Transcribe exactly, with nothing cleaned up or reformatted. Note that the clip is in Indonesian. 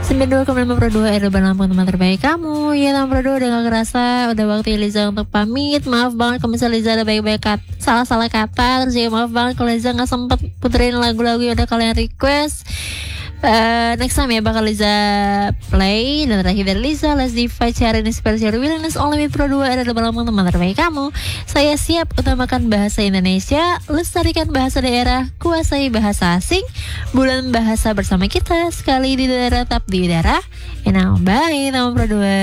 sembilan puluh dua koma lima dua R Lampung, teman terbaik kamu. Ya teman Pro dua udah gak kerasa, udah waktu Liza untuk pamit. Maaf banget kalau misalnya Liza ada baik-baik kat, salah-salah kata. Terus juga maaf banget kalau Liza gak sempet puterin lagu-lagu yang udah kalian request. Uh, next time ya bakal Liza play. Dan terakhir dari Liza, Let's Divide Sharing Inspirasi Willingness Only with Pro dua R Lampung, teman terbaik kamu. Saya siap utamakan bahasa Indonesia, lestarikan bahasa daerah, kuasai bahasa asing. Bulan bahasa bersama kita, sekali di daerah tetap di udara. And now bye teman Pro dua.